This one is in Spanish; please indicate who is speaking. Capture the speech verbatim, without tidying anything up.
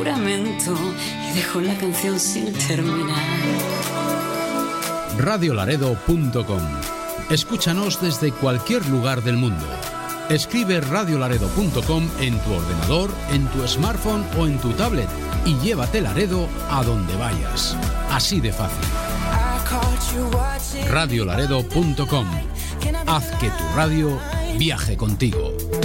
Speaker 1: Y dejo la canción sin terminar.
Speaker 2: radio laredo punto com. Escúchanos desde cualquier lugar del mundo. Escribe radio laredo punto com en tu ordenador, en tu smartphone o en tu tablet y llévate Laredo a donde vayas. Así de fácil. radio laredo punto com. Haz que tu radio viaje contigo.